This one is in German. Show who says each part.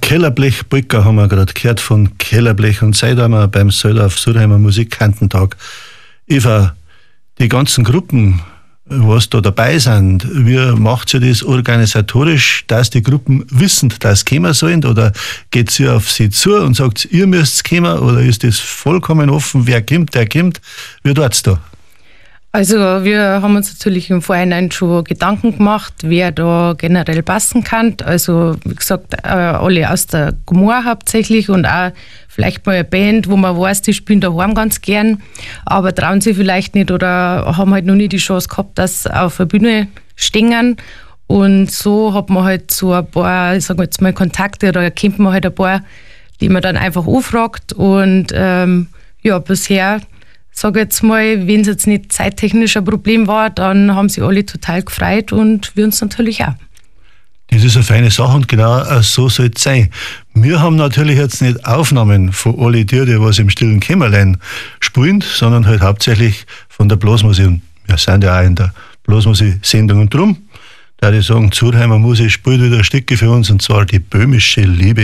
Speaker 1: Kellerblech-Polka haben wir gerade gehört von Kellerblech und seid einmal beim Söldorf-Surheimer Musikkantentag. Eva, die ganzen Gruppen, was da dabei sind, wie macht ihr das organisatorisch, dass die Gruppen wissen, dass sie kommen sollen, oder geht ihr auf sie zu und sagt, ihr müsst kommen, oder ist das vollkommen offen, wer kommt, der kommt? Wie tut's da?
Speaker 2: Also wir haben uns natürlich im Vorhinein schon Gedanken gemacht, wer da generell passen kann. Also wie gesagt, alle aus der Gmor hauptsächlich und auch vielleicht mal eine Band, wo man weiß, die spielen daheim ganz gern, aber trauen sich vielleicht nicht oder haben halt noch nie die Chance gehabt, dass sie auf der Bühne stehen. Und so hat man halt so ein paar, ich sag jetzt mal, Kontakte, oder kennt man halt ein paar, die man dann einfach anfragt. Und bisher, sage jetzt mal, wenn es jetzt nicht zeittechnisch ein Problem war, dann haben sie alle total gefreut und wir uns natürlich auch.
Speaker 1: Das ist eine feine Sache und genau so soll es sein. Wir haben natürlich jetzt nicht Aufnahmen von alle die was im stillen Kämmerlein spielen, sondern halt hauptsächlich von der Blasmusik. Und wir sind ja auch in der Blasmusik-Sendung und drum, da ich sagen, Surheimer Musik spielt wieder ein Stücke für uns, und zwar die böhmische Liebe.